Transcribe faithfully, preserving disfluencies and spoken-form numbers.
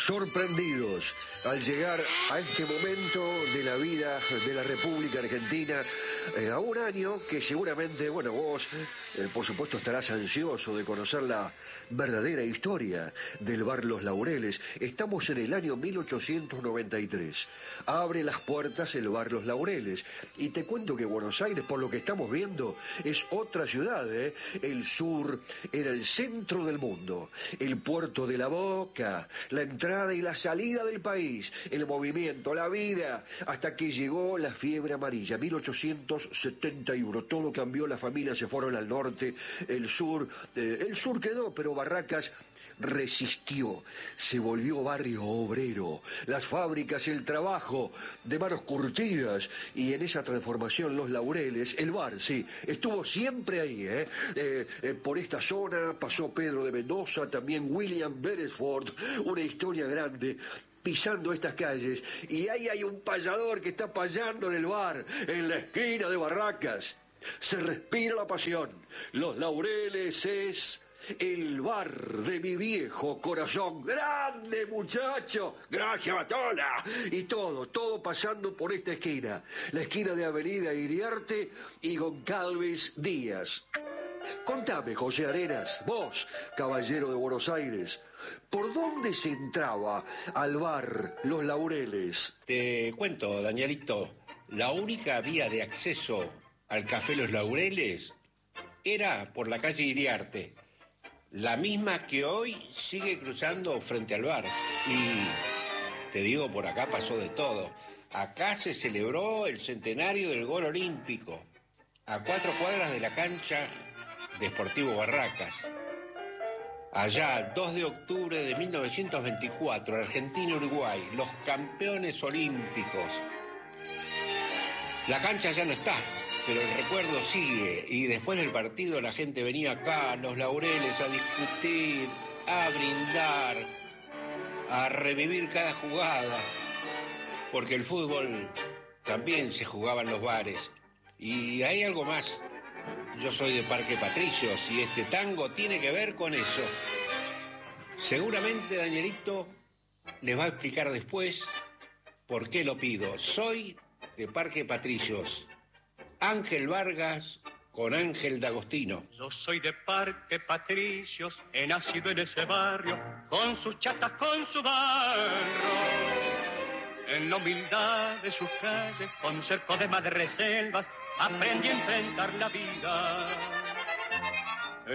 sorprendidos al llegar a este momento de la vida de la República Argentina, eh, a un año que seguramente, bueno, vos, eh, por supuesto, estarás ansioso de conocer la verdadera historia del bar Los Laureles. Estamos en el año mil ochocientos noventa y tres. Abre las puertas el bar Los Laureles. Y te cuento que Buenos Aires, por lo que estamos viendo, es otra ciudad, ¿eh? El sur era el centro del mundo, el puerto de la Boca, la entrada y la salida del país, el movimiento, la vida, hasta que llegó la fiebre amarilla, mil ochocientos setenta y uno. Todo cambió, las familias se fueron al norte, el sur, eh, el sur quedó, pero Barracas resistió, se volvió barrio obrero, las fábricas, el trabajo de manos curtidas, y en esa transformación Los Laureles, el bar, sí, estuvo siempre ahí, ¿eh? Eh, eh, por esta zona pasó Pedro de Mendoza, también William Beresford, una historia grande, pisando estas calles, y ahí hay un payador que está payando en el bar, en la esquina de Barracas. Se respira la pasión. Los Laureles es el bar de mi viejo corazón. ¡Grande, muchacho! ¡Gracias, Batola! Y todo, todo pasando por esta esquina. La esquina de Avenida Iriarte y Goncalves Díaz. Contame, José Arenas, vos, caballero de Buenos Aires, ¿por dónde se entraba al bar Los Laureles? Te cuento, Danielito, la única vía de acceso al Café Los Laureles era por la calle Iriarte, la misma que hoy sigue cruzando frente al bar. Y te digo, por acá pasó de todo. Acá se celebró el centenario del gol olímpico, a cuatro cuadras de la cancha de Sportivo Barracas. Allá, dos de octubre de mil novecientos veinticuatro, Argentina-Uruguay, los campeones olímpicos. La cancha ya no está, pero el recuerdo sigue, y después del partido la gente venía acá, a Los Laureles, a discutir, a brindar, a revivir cada jugada, porque el fútbol también se jugaba en los bares. Y hay algo más. Yo soy de Parque Patricios y este tango tiene que ver con eso. Seguramente Danielito les va a explicar después por qué lo pido. Soy de Parque Patricios. Ángel Vargas con Ángel D'Agostino. Yo soy de Parque Patricios, he nacido en ese barrio, con sus chatas, con su barro. En la humildad de sus calles, con cerco de madreselvas, aprendí a enfrentar la vida.